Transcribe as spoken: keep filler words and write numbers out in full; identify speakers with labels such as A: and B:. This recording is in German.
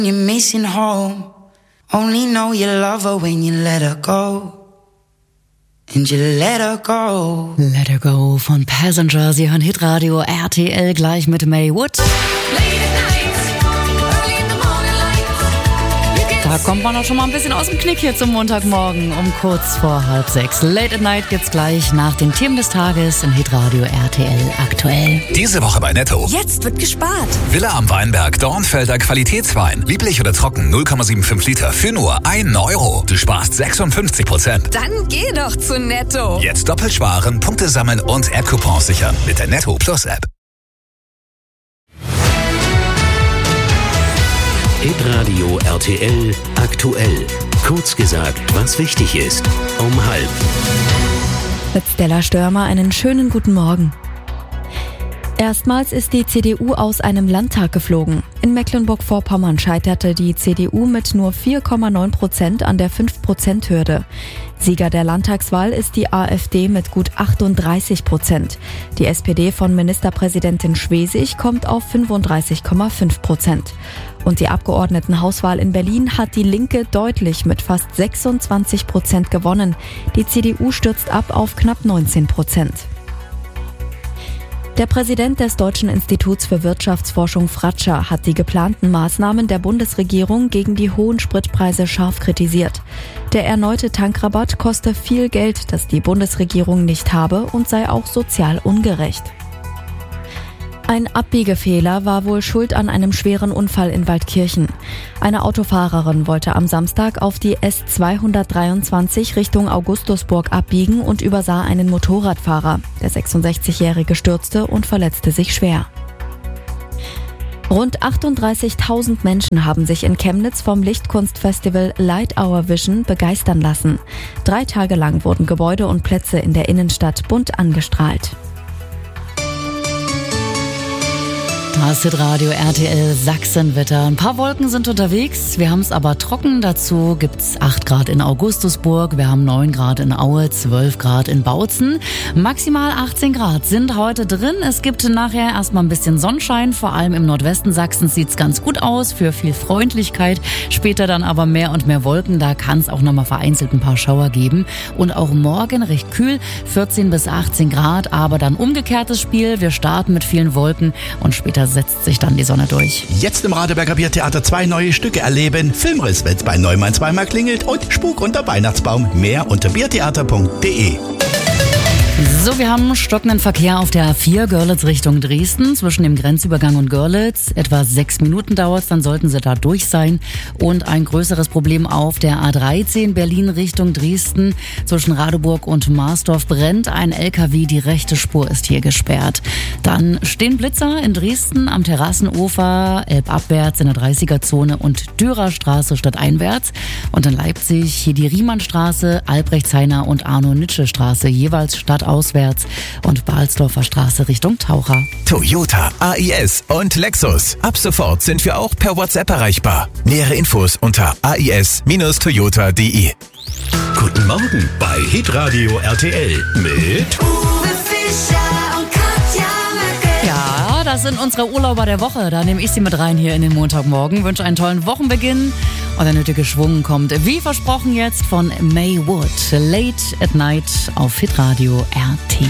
A: You're missing home. Only know you love her when you let her go. And you let her go.
B: Let her go von Passenger. Sie hören Hitradio R T L gleich mit May Wood. Da kommt man auch schon mal ein bisschen aus dem Knick hier zum Montagmorgen um kurz vor halb sechs. Late at Night gibt's gleich nach den Themen des Tages in Hitradio R T L aktuell.
C: Diese Woche bei Netto.
D: Jetzt wird gespart.
C: Villa am Weinberg, Dornfelder Qualitätswein. Lieblich oder trocken, null Komma fünfundsiebzig Liter für nur ein Euro. Du sparst sechsundfünfzig Prozent.
D: Dann geh doch zu Netto.
C: Jetzt doppelt sparen, Punkte sammeln und App-Coupons sichern mit der Netto Plus App.
E: Hitradio R T L aktuell. Kurz gesagt, was wichtig ist. Um halb.
F: Mit Stella Störmer einen schönen guten Morgen. Erstmals ist die C D U aus einem Landtag geflogen. In Mecklenburg-Vorpommern scheiterte die C D U mit nur vier Komma neun Prozent an der fünf Prozent Hürde. Sieger der Landtagswahl ist die AfD mit gut achtunddreißig Prozent. Die S P D von Ministerpräsidentin Schwesig kommt auf fünfunddreißig Komma fünf Prozent. Und die Abgeordnetenhauswahl in Berlin hat die Linke deutlich mit fast sechsundzwanzig Prozent gewonnen. Die C D U stürzt ab auf knapp neunzehn Prozent. Der Präsident des Deutschen Instituts für Wirtschaftsforschung Fratscher hat die geplanten Maßnahmen der Bundesregierung gegen die hohen Spritpreise scharf kritisiert. Der erneute Tankrabatt koste viel Geld, das die Bundesregierung nicht habe und sei auch sozial ungerecht. Ein Abbiegefehler war wohl schuld an einem schweren Unfall in Waldkirchen. Eine Autofahrerin wollte am Samstag auf die S zweihundertdreiundzwanzig Richtung Augustusburg abbiegen und übersah einen Motorradfahrer. Der sechsundsechzigjährige stürzte und verletzte sich schwer. Rund achtunddreißigtausend Menschen haben sich in Chemnitz vom Lichtkunstfestival Light Our Vision begeistern lassen. Drei Tage lang wurden Gebäude und Plätze in der Innenstadt bunt angestrahlt.
B: Das Hitradio R T L Sachsenwetter. Ein paar Wolken sind unterwegs, wir haben es aber trocken. Dazu gibt's acht Grad in Augustusburg, wir haben neun Grad in Aue, zwölf Grad in Bautzen. Maximal achtzehn Grad sind heute drin. Es gibt nachher erstmal ein bisschen Sonnenschein, vor allem im Nordwesten Sachsens sieht's ganz gut aus für viel Freundlichkeit. Später dann aber mehr und mehr Wolken, da kann es auch nochmal vereinzelt ein paar Schauer geben. Und auch morgen recht kühl, vierzehn bis achtzehn Grad, aber dann umgekehrtes Spiel. Wir starten mit vielen Wolken und später setzt sich dann die Sonne durch.
G: Jetzt im Radeberger Biertheater zwei neue Stücke erleben. Filmriss, wenn's bei Neumann zweimal klingelt und Spuk unter Weihnachtsbaum. Mehr unter biertheater punkt de.
B: So, wir haben stockenden Verkehr auf der A vier Görlitz Richtung Dresden zwischen dem Grenzübergang und Görlitz. Etwa sechs Minuten dauert es, dann sollten Sie da durch sein. Und ein größeres Problem auf der A dreizehn Berlin Richtung Dresden. Zwischen Radeburg und Marsdorf brennt ein L K W, die rechte Spur ist hier gesperrt. Dann stehen Blitzer in Dresden am Terrassenufer, elbabwärts in der dreißiger-Zone und Dürerstraße stadteinwärts. Und in Leipzig hier die Riemannstraße, Albrechtshainer und Arno-Nitsche-Straße jeweils stadtauswärts und Balsdorfer Straße Richtung Taucher.
H: Toyota, A I S und Lexus. Ab sofort sind wir auch per WhatsApp erreichbar. Nähere Infos unter a i s Bindestrich toyota punkt de.
E: Guten Morgen bei Hitradio R T L mit
A: Uwe Fischer und Katja Möcke.
B: Ja, das sind unsere Urlauber der Woche. Da nehme ich Sie mit rein hier in den Montagmorgen. Wünsche einen tollen Wochenbeginn und der nötige Schwung kommt, wie versprochen, jetzt von May Wood. Late at Night auf Hitradio R T L.